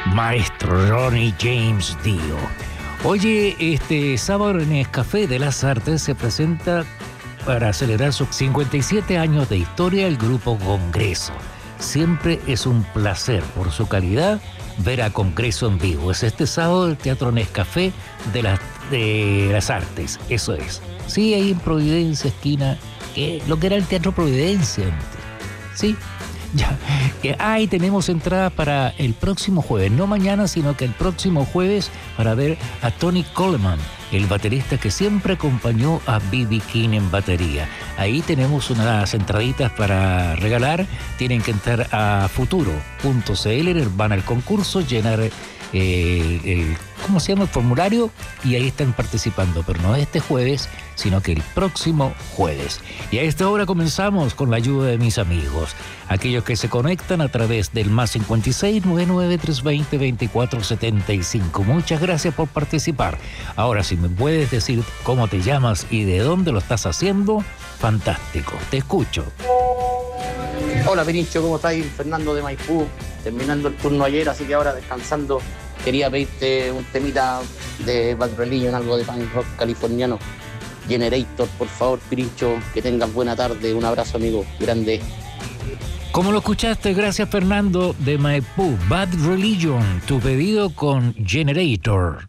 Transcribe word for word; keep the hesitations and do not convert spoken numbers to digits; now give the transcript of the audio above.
maestro Ronnie James Dio. Oye, este sábado en Nescafé de las Artes se presenta para celebrar sus cincuenta y siete años de historia el grupo Congreso. Siempre es un placer por su calidad ver a Congreso en vivo. Es este sábado el Teatro Nescafé de las, de las Artes, eso es. Sí, ahí en Providencia, esquina, eh, lo que era el Teatro Providencia antes. Sí, ya. Eh, ahí tenemos entrada para el próximo jueves, no mañana, sino que el próximo jueves, para ver a Tony Coleman, el baterista que siempre acompañó a B B King en batería. Ahí tenemos unas entraditas para regalar. Tienen que entrar a futuro punto c l, van al concurso, llenar eh, el, ¿cómo se llama? El formulario, y ahí están participando, pero no este jueves, sino que el próximo jueves. Y a esta hora comenzamos con la ayuda de mis amigos, aquellos que se conectan a través del más cincuenta y seis, noventa y nueve, trescientos veinte, veinticuatro setenta y cinco. Muchas gracias por participar. Ahora, si me puedes decir cómo te llamas y de dónde lo estás haciendo, fantástico. Te escucho. Hola, Pirincho, ¿cómo estás? Fernando de Maipú, terminando el turno ayer, así que ahora descansando. Quería pedirte un temita de Bad Religion, algo de punk rock californiano. Generator, por favor, Pirincho, que tengas buena tarde. Un abrazo, amigo, grande. Como lo escuchaste, gracias Fernando de Maipú. Bad Religion, tu pedido con Generator.